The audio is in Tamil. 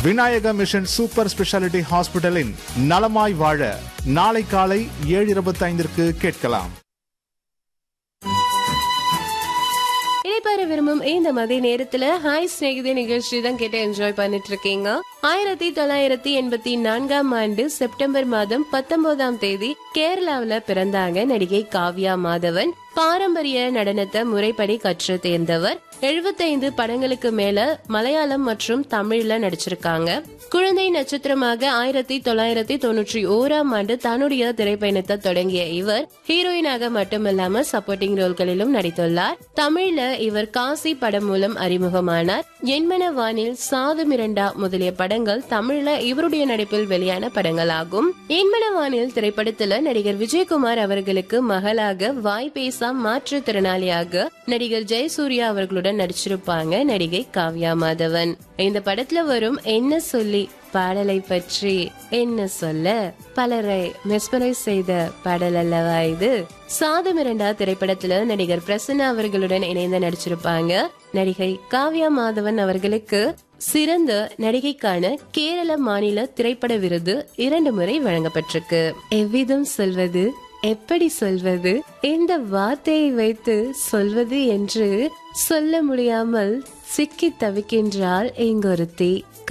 விநாயக மிஷன் சூப்பர் ஸ்பெஷாலிட்டி ஹாஸ்பிட்டலின் நலமாய் வாழ நாளை காலை 7:25 கேட்கலாம். இணைப்பார விரும்பும் இந்த மதிய நேரத்துல ஹாய் ஸ்நேகிதே நிகழ்ச்சி தான் கேட்டு என்ஜாய் பண்ணிட்டு இருக்கீங்க. 1984ஆம் ஆண்டு செப்டம்பர் மாதம் 19ஆம் தேதி கேரளாவில பிறந்தாங்க நடிகை காவ்யா மாதவன். பாரம்பரிய நடனத்தை முறைப்படி கற்று தேர்ந்தவர். 75 படங்களுக்கு மேல மலையாளம் மற்றும் தமிழ்ல நடிச்சிருக்காங்க. குழந்தை நட்சத்திரமாக 1991ஆம் ஆண்டு தன்னுடைய திரைப்பயணத்தை தொடங்கிய இவர் ஹீரோயினாக மட்டுமல்லாம சப்போர்ட்டிங் ரோல்களிலும் நடித்துள்ளார். தமிழ்ல இவர் காசி படம் மூலம் அறிமுகமானார். என்மன வானில், சாது மிரண்டா முதலிய படங்கள் தமிழ்ல இவருடைய நடிப்பில் வெளியான படங்கள் ஆகும். என்மன வானில் திரைப்படத்துல நடிகர் விஜயகுமார் அவர்களுக்கு மகளாக வாய் பேசா மாற்றுத்திறனாளியாக நடிகர் ஜெயசூர்யா அவர்களுடன் நடிச்சிருப்பாங்க நடிகை காவ்யா மாதவன். இந்த படத்துல வரும் என்ன சொல்லி பாடலை பற்றி என்ன சொல்ல பலரை மெஸ்மரைஸ் செய்த பாடல் அல்லவா இது. சாது மிரண்டா திரைப்படத்துல நடிகர் பிரசன்னா அவர்களுடன் இணைந்து நடிச்சிருப்பாங்க. நடிகை காவ்யா மாதவன் அவர்களுக்கு சிறந்த நடிகைக்கான கேரள மாநில திரைப்பட விருது 2 முறை வழங்கப்பட்டிருக்கு. எவ்விதம் சொல்வது, எப்படி சொல்வது, எந்த வார்த்தையை வைத்து சொல்வது என்று சொல்ல முடியாமல் சிக்கி தவிக்கின்றாள் இங்கொருத்தி.